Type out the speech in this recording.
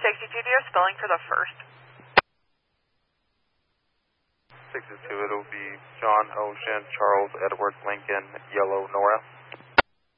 662, do you have spelling for the first? 662, it'll be John Ocean, Charles Edward Lincoln, Yellow Nora.